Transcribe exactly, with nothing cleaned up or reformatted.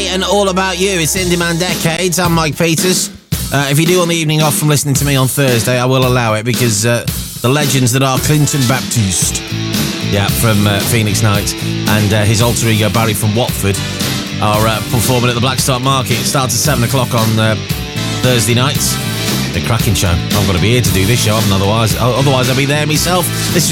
and All About You. It's In Demand Decades. I'm Mike Peters. Uh, if you do want the evening off from listening to me on Thursday, I will allow it, because uh, the legends that are Clinton Baptiste, yeah, from uh, Phoenix Nights, and uh, his alter ego Barry from Watford are uh, performing at the Blackstock Market. It starts at seven o'clock on uh, Thursday nights. The cracking show. I'm going to be here to do this show, otherwise, otherwise I'll be there myself. This is